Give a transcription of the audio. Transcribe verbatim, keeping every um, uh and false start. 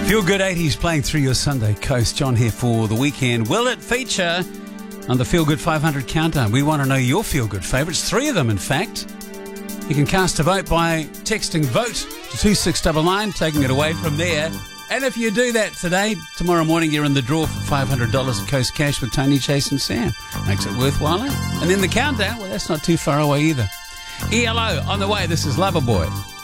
Feel Good eighties playing through your Sunday coast. John here for the weekend. Will it feature on the Feel Good five hundred countdown? We want to know your Feel Good favourites, three of them in fact. You can cast a vote by texting VOTE to two six nine nine, taking it away from there. And if you do that today, tomorrow morning you're in the draw for five hundred dollars of Coast Cash with Tony, Chase and Sam. Makes it worthwhile. Eh? And then the countdown, well, that's not too far away either. E L O on the way. This is Loverboy.